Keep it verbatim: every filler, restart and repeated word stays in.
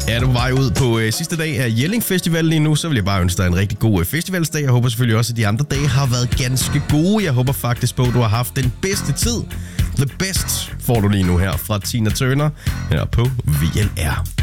Er du på vej ud på øh, sidste dag af Jelling Festival lige nu, så vil jeg bare ønske dig en rigtig god øh, festivalsdag. Jeg håber selvfølgelig også, at de andre dage har været ganske gode. Jeg håber faktisk på, at du har haft den bedste tid. The best får du lige nu her fra Tina Turner her på V L R.